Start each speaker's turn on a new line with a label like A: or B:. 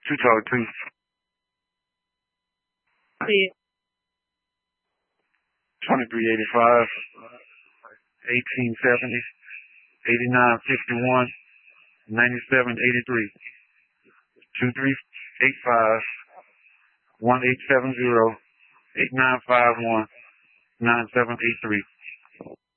A: Two talk two.
B: See,
A: 2385, 1870, 8961, 9783. 2385, 1870, 8951, 9783.